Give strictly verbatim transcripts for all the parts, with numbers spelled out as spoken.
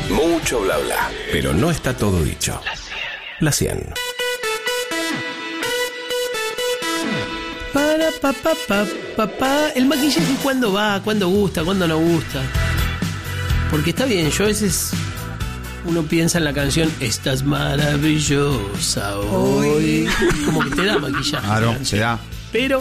Mucho bla bla, pero no está todo dicho. La cien. Para, pa, pa, pa, pa, pa. El maquillaje, ¿cuándo va? ¿Cuándo gusta? ¿Cuándo no gusta? Porque está bien, yo a veces uno piensa en la canción Estás maravillosa hoy. Como que te da maquillaje. Claro, se da. Pero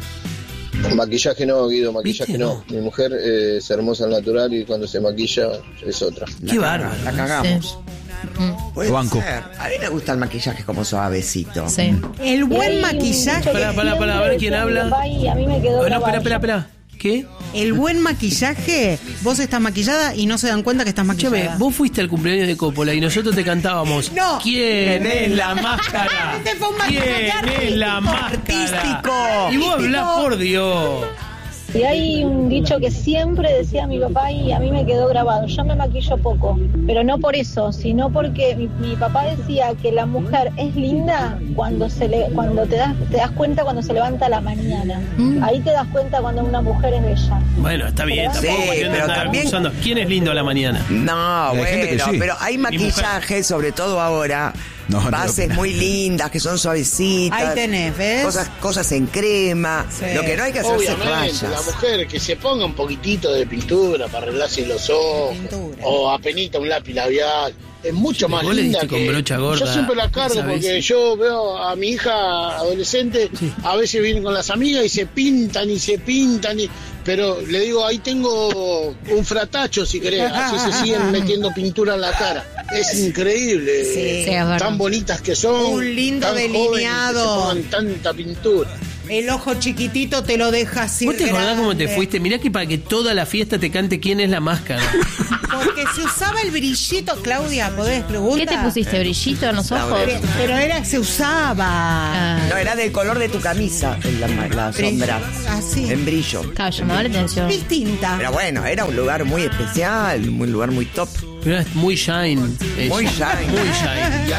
maquillaje no, Guido, maquillaje ¿Viste? no. Mi mujer eh, es hermosa al natural y cuando se maquilla es otra. qué bárbaro. La cagamos. Puede Banco. ser. A mí me gusta el maquillaje como suavecito. Sí. El buen maquillaje. Pará, pará, pará, a ver quién habla. A mí me quedó Oh, no, grabado. espera, espera, espera. ¿Qué? El buen maquillaje, vos estás maquillada y no se dan cuenta que estás Escúchame, maquillada. vos fuiste al cumpleaños de Coppola y nosotros te cantábamos. No. ¿Quién es la máscara? Este fue un maquillaje ¿Quién es la máscara? artístico. Y vos hablás, por Dios. Y hay un dicho que siempre decía mi papá y a mí me quedó grabado. Yo me maquillo poco, pero no por eso, sino porque mi, mi papá decía que la mujer es linda cuando se le, cuando te das, te das cuenta cuando se levanta a la mañana. Ahí te das cuenta cuando una mujer es bella. Bueno, está bien, Sí, tampoco cuestión de pero andar también- acusando. ¿Quién es lindo a la mañana? No, Hay gente que bueno, sí. pero hay maquillaje, sobre todo ahora. No, no, bases no. muy lindas, que son suavecitas. Ahí tenés, ¿ves? Cosas, cosas en crema. Sí. Lo que no hay que hacerse Obviamente, rayas. la mujer que se ponga un poquitito de pintura para arreglarse los ojos, Pintura. o apenita un lápiz labial, es mucho más Vos le linda diste que... con brocha gorda, yo siempre la cargo ¿sabes? porque yo veo a mi hija adolescente, a veces vienen con las amigas y se pintan y se pintan, y... pero le digo, ahí tengo un fratacho si querés, así se siguen metiendo pintura en la cara. Es increíble, Sí. Sí, es verdad. tan bonitas que son, Un lindo tan jóvenes, delineado. que se pongan tanta pintura. El ojo chiquitito te lo deja así. ¿Vos te acordás cómo te grande. fuiste? Mirá que para que toda la fiesta te cante quién es la máscara. Porque se usaba el brillito, Claudia, ¿podés preguntar? ¿Qué te pusiste? ¿Brillito en los ojos? Pero, pero era, se usaba. Ah, No, era del color de tu camisa, en la, la sombra. Así. En brillo. claro, llamaba la atención. Distinta. Pero bueno, era un lugar muy especial, un lugar muy top. Pero es muy shine. eso. Muy shine. Muy shine.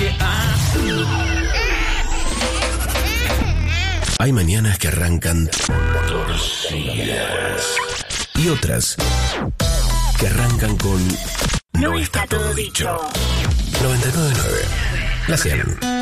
Hay mañanas que arrancan torcidas y otras que arrancan con No está todo dicho. noventa y nueve punto nueve. La cien.